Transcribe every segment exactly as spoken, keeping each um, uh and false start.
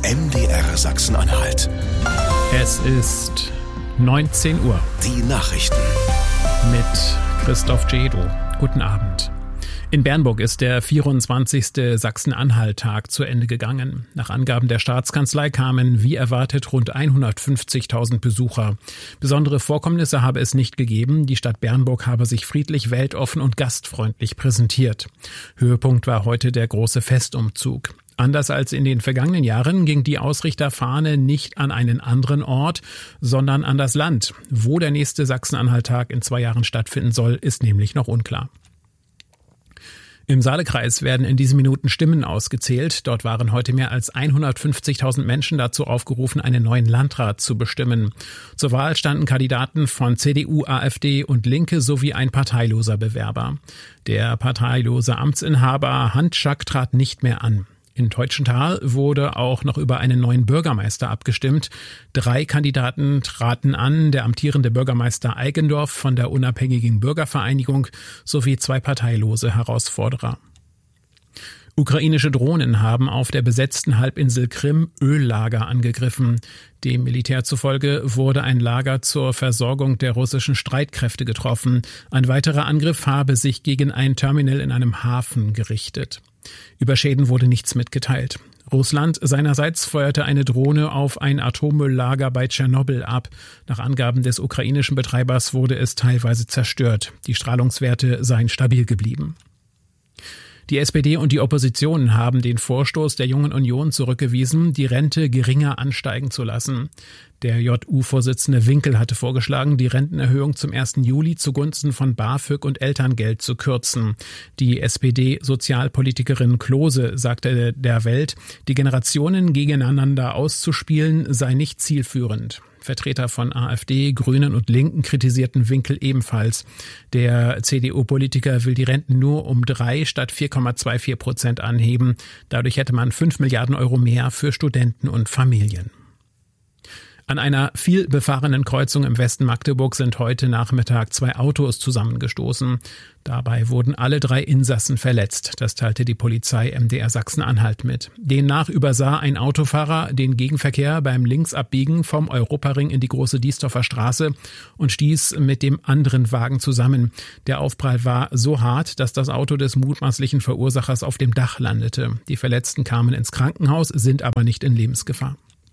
M D R Sachsen-Anhalt. Es ist neunzehn Uhr. Die Nachrichten Mit Christoph Jedo. Guten Abend. In Bernburg ist der vierundzwanzigste Sachsen-Anhalt-Tag zu Ende gegangen. Nach Angaben der Staatskanzlei kamen, wie erwartet, rund hundertfünfzigtausend Besucher. Besondere Vorkommnisse habe es nicht gegeben. Die Stadt Bernburg habe sich friedlich, weltoffen und gastfreundlich präsentiert. Höhepunkt war heute der große Festumzug. Anders als in den vergangenen Jahren ging die Ausrichterfahne nicht an einen anderen Ort, sondern an das Land. Wo der nächste Sachsen-Anhalt-Tag in zwei Jahren stattfinden soll, ist nämlich noch unklar. Im Saalekreis werden in diesen Minuten Stimmen ausgezählt. Dort waren heute mehr als hundertfünfzigtausend Menschen dazu aufgerufen, einen neuen Landrat zu bestimmen. Zur Wahl standen Kandidaten von C D U, AfD und Linke sowie ein parteiloser Bewerber. Der parteilose Amtsinhaber Hanczak trat nicht mehr an. In Teutschenthal wurde auch noch über einen neuen Bürgermeister abgestimmt. Drei Kandidaten traten an, der amtierende Bürgermeister Eigendorf von der Unabhängigen Bürgervereinigung sowie zwei parteilose Herausforderer. Ukrainische Drohnen haben auf der besetzten Halbinsel Krim Öllager angegriffen. Dem Militär zufolge wurde ein Lager zur Versorgung der russischen Streitkräfte getroffen. Ein weiterer Angriff habe sich gegen ein Terminal in einem Hafen gerichtet. Über Schäden wurde nichts mitgeteilt. Russland seinerseits feuerte eine Drohne auf ein Atommülllager bei Tschernobyl ab. Nach Angaben des ukrainischen Betreibers wurde es teilweise zerstört. Die Strahlungswerte seien stabil geblieben. Die S P D und die Opposition haben den Vorstoß der Jungen Union zurückgewiesen, die Rente geringer ansteigen zu lassen. Der J U-Vorsitzende Winkel hatte vorgeschlagen, die Rentenerhöhung zum ersten Juli zugunsten von BAföG und Elterngeld zu kürzen. Die S P D-Sozialpolitikerin Klose sagte der Welt, die Generationen gegeneinander auszuspielen sei nicht zielführend. Vertreter von AfD, Grünen und Linken kritisierten Winkel ebenfalls. Der C D U-Politiker will die Renten nur um drei statt vier Komma vierundzwanzig Prozent anheben. Dadurch hätte man fünf Milliarden Euro mehr für Studenten und Familien. An einer viel befahrenen Kreuzung im Westen Magdeburg sind heute Nachmittag zwei Autos zusammengestoßen. Dabei wurden alle drei Insassen verletzt. Das teilte die Polizei M D R Sachsen-Anhalt mit. Demnach übersah ein Autofahrer den Gegenverkehr beim Linksabbiegen vom Europaring in die Große Diesdorfer Straße und stieß mit dem anderen Wagen zusammen. Der Aufprall war so hart, dass das Auto des mutmaßlichen Verursachers auf dem Dach landete. Die Verletzten kamen ins Krankenhaus, sind aber nicht in Lebensgefahr.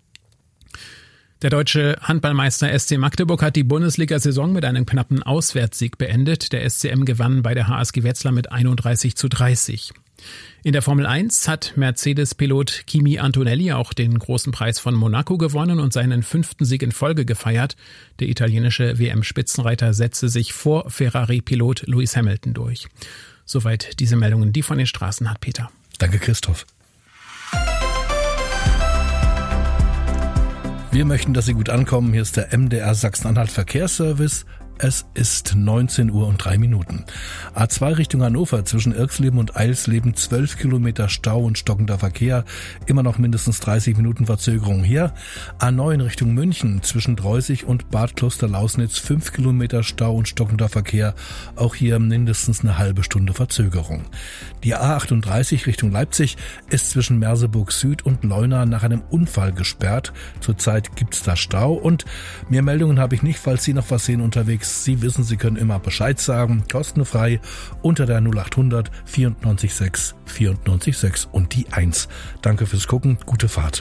Der deutsche Handballmeister S C Magdeburg hat die Bundesliga-Saison mit einem knappen Auswärtssieg beendet. Der S C M gewann bei der H S G Wetzlar mit einunddreißig zu dreißig. In der Formel eins hat Mercedes-Pilot Kimi Antonelli auch den großen Preis von Monaco gewonnen und seinen fünften Sieg in Folge gefeiert. Der italienische W M-Spitzenreiter setzte sich vor Ferrari-Pilot Lewis Hamilton durch. Soweit diese Meldungen, die von den Straßen hat Peter. Danke, Christoph. Wir möchten, dass Sie gut ankommen. Hier ist der M D R Sachsen-Anhalt Verkehrsservice. Es ist neunzehn Uhr und drei Minuten. A zwei Richtung Hannover zwischen Irxleben und Eilsleben zwölf Kilometer Stau und stockender Verkehr. Immer noch mindestens dreißig Minuten Verzögerung hier. A neun Richtung München zwischen Dreusig und Bad Kloster-Lausnitz fünf Kilometer Stau und stockender Verkehr. Auch hier mindestens eine halbe Stunde Verzögerung. Die A achtunddreißig Richtung Leipzig ist zwischen Merseburg Süd und Leuna nach einem Unfall gesperrt. Zurzeit gibt's da Stau und mehr Meldungen habe ich nicht, falls Sie noch was sehen unterwegs. Sie wissen, Sie können immer Bescheid sagen, kostenfrei unter der null achthundert vierundneunzig sechs vierundneunzig sechs und die eins. Danke fürs Gucken, gute Fahrt.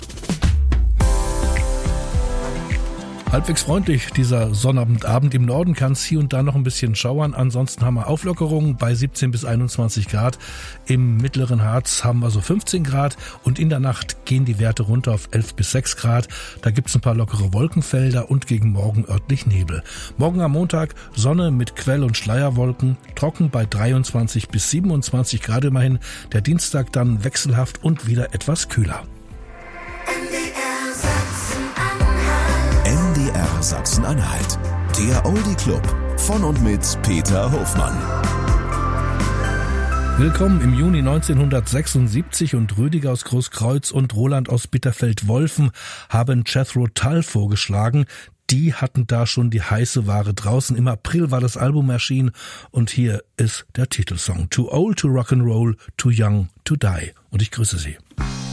Halbwegs freundlich dieser Sonnabendabend. Im Norden kann es hier und da noch ein bisschen schauern. Ansonsten haben wir Auflockerungen bei siebzehn bis einundzwanzig Grad. Im mittleren Harz haben wir so fünfzehn Grad und in der Nacht gehen die Werte runter auf elf bis sechs Grad. Da gibt es ein paar lockere Wolkenfelder und gegen morgen örtlich Nebel. Morgen am Montag Sonne mit Quell- und Schleierwolken, trocken bei dreiundzwanzig bis siebenundzwanzig Grad immerhin. Der Dienstag dann wechselhaft und wieder etwas kühler. M D R Sachsen-Anhalt, der Oldie Club von und mit Peter Hofmann. Willkommen im Juni neunzehnhundertsechsundsiebzig und Rüdiger aus Großkreuz und Roland aus Bitterfeld-Wolfen haben Jethro Tull vorgeschlagen. Die hatten da schon die heiße Ware draußen. Im April war das Album erschienen und hier ist der Titelsong. Too old to rock and roll, too young to die. Und ich grüße Sie.